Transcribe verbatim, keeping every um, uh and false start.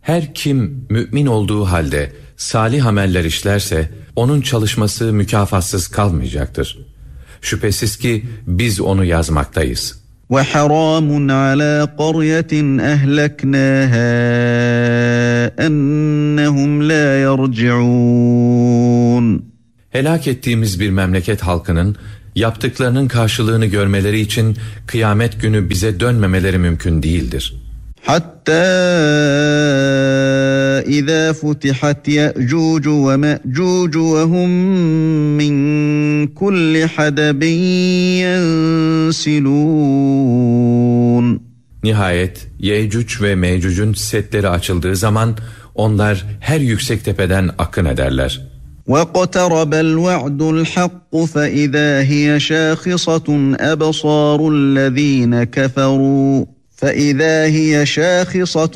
Her kim mümin olduğu halde salih ameller işlerse onun çalışması mükafatsız kalmayacaktır. Şüphesiz ki biz onu yazmaktayız. وَحَرَامٌ عَلَى قَرْيَةٍ أَهْلَكْنَاهَا أَنَّهُمْ لَا يَرْجِعُونَ Helak ettiğimiz bir memleket halkının yaptıklarının karşılığını görmeleri için kıyamet günü bize dönmemeleri mümkün değildir. Hatta إذا فتحت يأجوج ومأجوج وهم من كل حدب ينسلون. Nihayet Yecüc ve Mecüc'ün setleri açıldığı zaman onlar her yüksek tepeden akın ederler. وَاقْتَرَبَ الْوَعْدُ الْحَقُّ فَإِذَا هِيَ شَاخِصَةٌ أَبْصَارُ الَّذ۪ينَ كَفَرُوا فَإِذَا هِيَ شَاخِصَةٌ